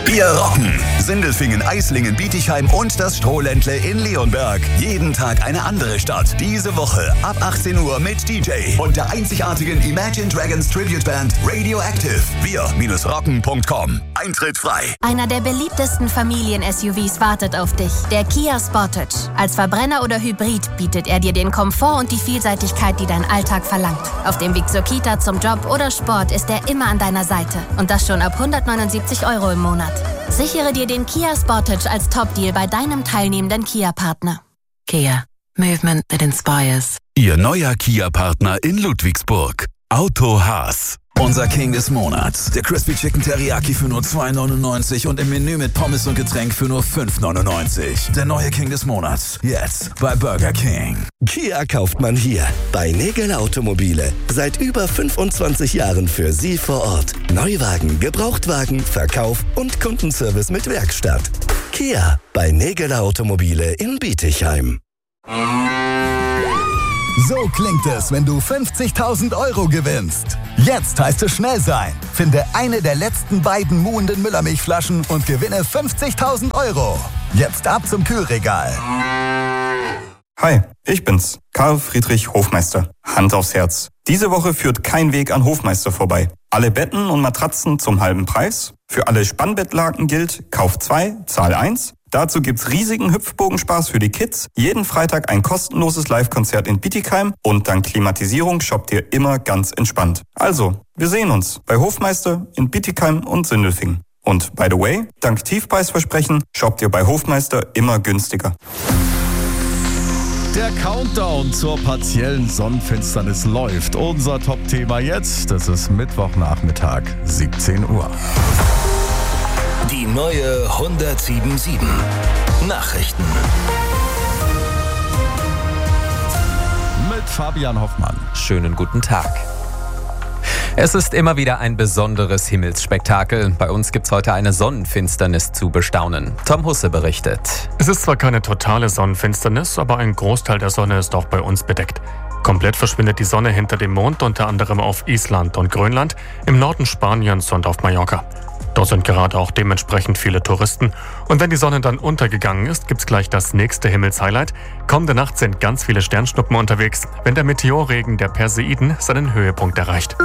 Wir rocken. Sindelfingen, Eislingen, Bietigheim und das Strohländle in Leonberg. Jeden Tag eine andere Stadt. Diese Woche ab 18 Uhr mit DJ und der einzigartigen Imagine Dragons Tribute Band Radioactive. Wir-rocken.com. Eintritt frei. Einer der beliebtesten Familien-SUVs wartet auf dich. Der Kia Sportage. Als Verbrenner oder Hybrid bietet er dir den Komfort und die Vielseitigkeit, die dein Alltag verlangt. Auf dem Weg zur Kita, zum Job oder Sport ist er immer an deiner Seite. Und das schon ab 179 € im Monat. Sichere dir den Kia Sportage als Top-Deal bei deinem teilnehmenden Kia-Partner. Kia. Movement that inspires. Ihr neuer Kia-Partner in Ludwigsburg. Auto Haas. Unser King des Monats. Der Crispy Chicken Teriyaki für nur 2,99 und im Menü mit Pommes und Getränk für nur 5,99. Der neue King des Monats. Jetzt bei Burger King. Kia kauft man hier bei Nägel Automobile. Seit über 25 Jahren für Sie vor Ort. Neuwagen, Gebrauchtwagen, Verkauf und Kundenservice mit Werkstatt. Kia bei Nägel Automobile in Bietigheim. So klingt es, wenn du 50.000 € gewinnst. Jetzt heißt es schnell sein. Finde eine der letzten beiden muhenden Müllermilchflaschen und gewinne 50.000 €. Jetzt ab zum Kühlregal. Hi, ich bin's, Karl Friedrich Hofmeister. Hand aufs Herz. Diese Woche führt kein Weg an Hofmeister vorbei. Alle Betten und Matratzen zum halben Preis. Für alle Spannbettlaken gilt, Kauf 2, Zahl 1. Dazu gibt's riesigen Hüpfbogenspaß für die Kids, jeden Freitag ein kostenloses Live-Konzert in Bietigheim und dank Klimatisierung shoppt ihr immer ganz entspannt. Also, wir sehen uns bei Hofmeister in Bietigheim und Sindelfingen. Und by the way, dank Tiefpreisversprechen shoppt ihr bei Hofmeister immer günstiger. Der Countdown zur partiellen Sonnenfinsternis läuft. Unser Top-Thema jetzt, das ist Mittwochnachmittag, 17 Uhr. Die neue 107.7 Nachrichten. Mit Fabian Hoffmann. Schönen guten Tag. Es ist immer wieder ein besonderes Himmelsspektakel. Bei uns gibt's heute eine Sonnenfinsternis zu bestaunen. Tom Husse berichtet. Es ist zwar keine totale Sonnenfinsternis, aber ein Großteil der Sonne ist auch bei uns bedeckt. Komplett verschwindet die Sonne hinter dem Mond, unter anderem auf Island und Grönland, im Norden Spaniens und auf Mallorca. Dort sind gerade auch dementsprechend viele Touristen. Und wenn die Sonne dann untergegangen ist, gibt's gleich das nächste Himmelshighlight. Kommende Nacht sind ganz viele Sternschnuppen unterwegs, wenn der Meteorregen der Perseiden seinen Höhepunkt erreicht.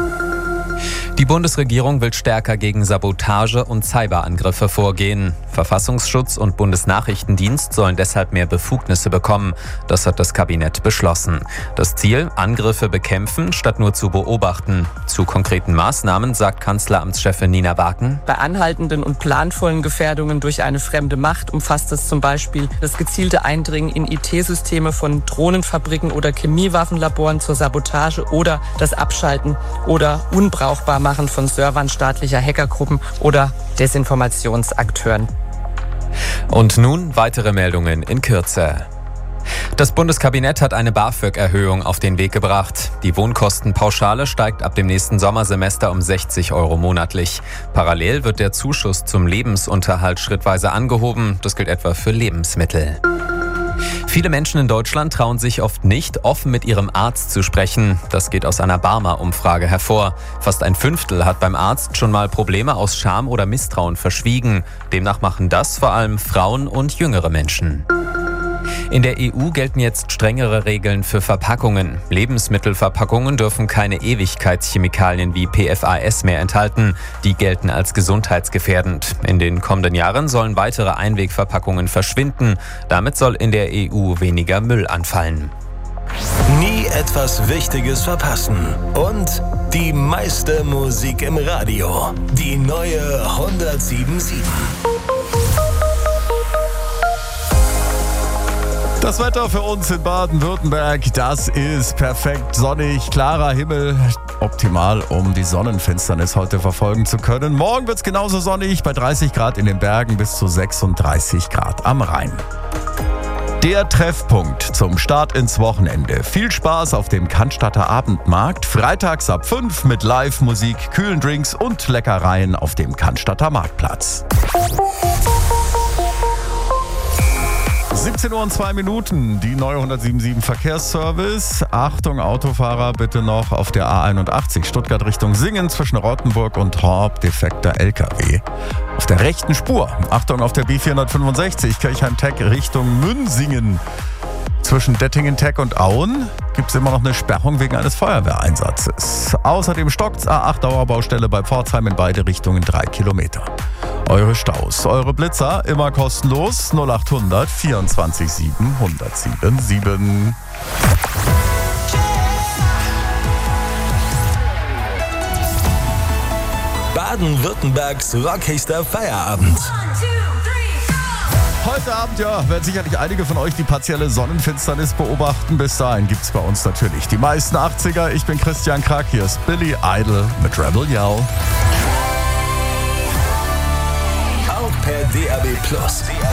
Die Bundesregierung will stärker gegen Sabotage und Cyberangriffe vorgehen. Verfassungsschutz und Bundesnachrichtendienst sollen deshalb mehr Befugnisse bekommen. Das hat das Kabinett beschlossen. Das Ziel: Angriffe bekämpfen, statt nur zu beobachten. Zu konkreten Maßnahmen sagt Kanzleramtschefin Nina Waken: Bei anhaltenden und planvollen Gefährdungen durch eine fremde Macht umfasst es zum Beispiel das gezielte Eindringen in IT-Systeme von Drohnenfabriken oder Chemiewaffenlaboren zur Sabotage oder das Abschalten oder Unbrauchbarmachen von Servern staatlicher Hackergruppen oder Desinformationsakteuren. Und nun weitere Meldungen in Kürze. Das Bundeskabinett hat eine BAföG-Erhöhung auf den Weg gebracht. Die Wohnkostenpauschale steigt ab dem nächsten Sommersemester um 60 € monatlich. Parallel wird der Zuschuss zum Lebensunterhalt schrittweise angehoben. Das gilt etwa für Lebensmittel. Viele Menschen in Deutschland trauen sich oft nicht, offen mit ihrem Arzt zu sprechen. Das geht aus einer Barmer-Umfrage hervor. Fast ein Fünftel hat beim Arzt schon mal Probleme aus Scham oder Misstrauen verschwiegen. Demnach machen das vor allem Frauen und jüngere Menschen. In der EU gelten jetzt strengere Regeln für Verpackungen. Lebensmittelverpackungen dürfen keine Ewigkeitschemikalien wie PFAS mehr enthalten. Die gelten als gesundheitsgefährdend. In den kommenden Jahren sollen weitere Einwegverpackungen verschwinden. Damit soll in der EU weniger Müll anfallen. Nie etwas Wichtiges verpassen. Und die meiste Musik im Radio. Die neue 107.7. Das Wetter für uns in Baden-Württemberg, das ist perfekt sonnig, klarer Himmel, optimal, um die Sonnenfinsternis heute verfolgen zu können. Morgen wird es genauso sonnig, bei 30 Grad in den Bergen bis zu 36 Grad am Rhein. Der Treffpunkt zum Start ins Wochenende. Viel Spaß auf dem Cannstatter Abendmarkt. Freitags ab 5 mit Live-Musik, kühlen Drinks und Leckereien auf dem Cannstatter Marktplatz. 17 Uhr und 2 Minuten, die neue 107.7 Verkehrsservice. Achtung Autofahrer, bitte noch auf der A81 Stuttgart Richtung Singen zwischen Rottenburg und Horb defekter LKW. Auf der rechten Spur. Achtung, auf der B465 Kirchheim-Teck Richtung Münsingen. Zwischen Dettingen-Teck und Auen gibt es immer noch eine Sperrung wegen eines Feuerwehreinsatzes. Außerdem stockt's A8 Dauerbaustelle bei Pforzheim in beide Richtungen 3 Kilometer. Eure Staus, eure Blitzer, immer kostenlos 0800 24 7 1077. Baden-Württembergs rockheister Feierabend. Heute Abend, werden sicherlich einige von euch die partielle Sonnenfinsternis beobachten. Bis dahin gibt's bei uns natürlich die meisten 80er. Ich bin Christian Krack, hier ist Billy Idol mit Rebel Yell. Auch per DAB+.